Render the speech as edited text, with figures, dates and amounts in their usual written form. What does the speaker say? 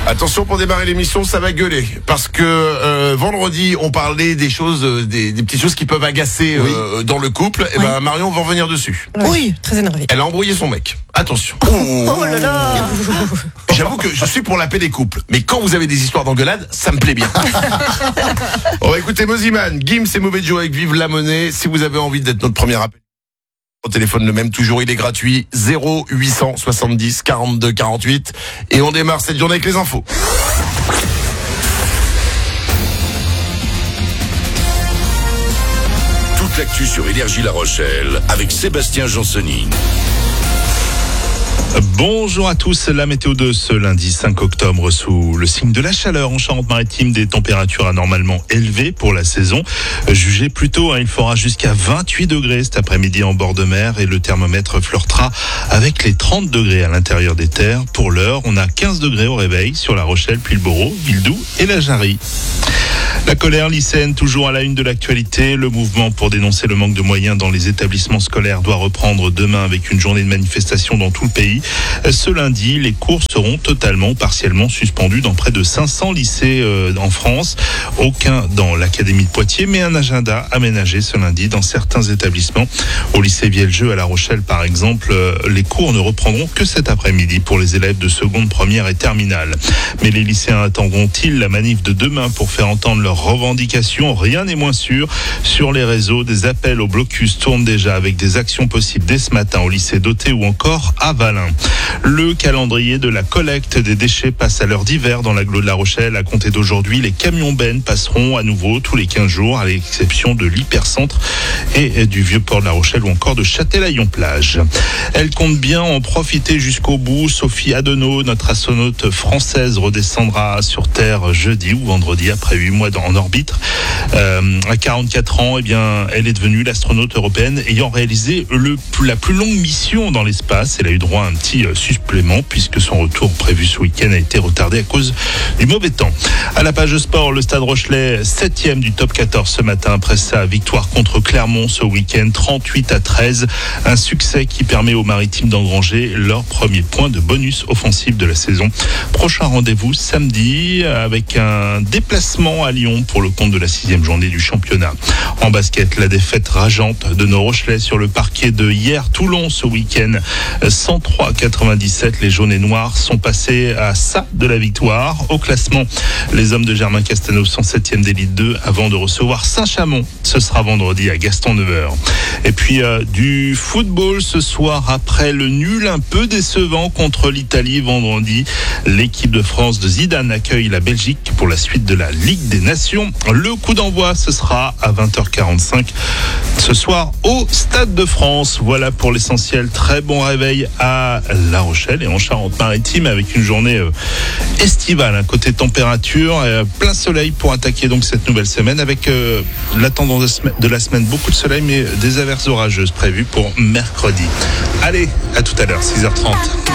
Attention, pour démarrer l'émission, ça va gueuler. Parce que vendredi, on parlait des choses, des petites choses qui peuvent agacer dans le couple. Et ben Marion va revenir dessus. Oui, très énervé. Elle a embrouillé son mec. Attention. Oh là là. J'avoue que je suis pour la paix des couples. Mais quand vous avez des histoires d'engueulade, ça me plaît bien. On va écouter Moziman, Gims et Mauvais Joe avec Vive la Monnaie. Si vous avez envie d'être notre premier appel, au téléphone le même, toujours, il est gratuit. 0870 42 48. Et on démarre cette journée avec les infos. Toute l'actu sur Énergie La Rochelle avec Sébastien Jansoni. Bonjour à tous, la météo de ce lundi 5 octobre sous le signe de la chaleur en Charente-Maritime, des températures anormalement élevées pour la saison. Jugez plutôt, il fera jusqu'à 28 degrés cet après-midi en bord de mer et le thermomètre flirtera avec les 30 degrés à l'intérieur des terres. Pour l'heure, on a 15 degrés au réveil sur La Rochelle, puis le Bourreau, Villedoux et la Jarrie. La colère lycéenne toujours à la une de l'actualité. Le mouvement pour dénoncer le manque de moyens dans les établissements scolaires doit reprendre demain avec une journée de manifestation dans tout le pays. Ce lundi, les cours seront totalement ou partiellement suspendus dans près de 500 lycées en France. Aucun dans l'académie de Poitiers, mais un agenda aménagé ce lundi dans certains établissements. Au lycée Vieljeu à La Rochelle, par exemple, les cours ne reprendront que cet après-midi pour les élèves de seconde, première et terminale. Mais les lycéens attendront-ils la manif de demain pour faire entendre leurs revendications? Rien n'est moins sûr. Sur les réseaux, des appels au blocus tournent déjà avec des actions possibles dès ce matin au lycée d'Auté ou encore à Valin. Le calendrier de la collecte des déchets passe à l'heure d'hiver dans l'agglo de La Rochelle. À compter d'aujourd'hui, les camions bennes passeront à nouveau tous les 15 jours, à l'exception de l'hypercentre et du vieux port de La Rochelle ou encore de Châtelaillon-Plage. Elle compte bien en profiter jusqu'au bout. Sophie Adenau, notre astronaute française, redescendra sur Terre jeudi ou vendredi après 8 mois en orbite. À 44 ans, elle est devenue l'astronaute européenne ayant réalisé la plus longue mission dans l'espace. Elle a eu droit à un petit supplément puisque son retour prévu ce week-end a été retardé à cause du mauvais temps. À la page sport, le Stade Rochelais 7e du top 14 ce matin après sa victoire contre Clermont ce week-end 38-13. Un succès qui permet aux Maritimes d'engranger leur premier point de bonus offensif de la saison. Prochain rendez-vous samedi avec un déplacement à Lyon pour le compte de la 6e journée du championnat. En basket, la défaite rageante de nos Rochelais sur le parquet de hier Toulon ce week-end 103-97. Les jaunes et noirs sont passés à ça de la victoire. Au classement, les hommes de Germain Castelnau sont 7e d'élite 2 avant de recevoir Saint-Chamond. Ce sera vendredi à Gaston-Nevers. Et puis du football ce soir après le nul un peu décevant contre l'Italie vendredi. L'équipe de France de Zidane accueille la Belgique pour la suite de la Ligue des Nations. Le coup d'envoi, ce sera à 20h45 ce soir au Stade de France. Voilà pour l'essentiel. Très bon réveil à La Rochelle et en Charente-Maritime avec une journée estivale. Côté température, plein soleil pour attaquer donc cette nouvelle semaine avec la tendance de la semaine, beaucoup de soleil mais des averses orageuses prévues pour mercredi. Allez, à tout à l'heure, 6h30.